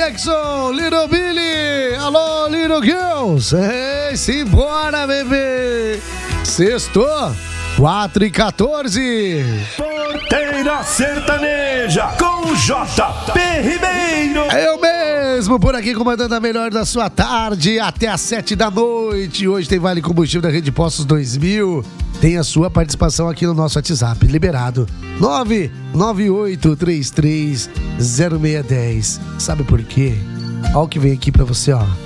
Jackson, Little Billy, alô, Little Girls. Simbora, bebê. Sextou, 4h14. Porteira Sertaneja com JP Ribeiro. Eu mesmo, por aqui comandando a melhor da sua tarde até às 7 da noite. Hoje tem Vale Combustível da Rede Postos 2000. Tem a sua participação aqui no nosso WhatsApp, liberado. 998330610. Sabe por quê? Olha o que vem aqui pra você, ó.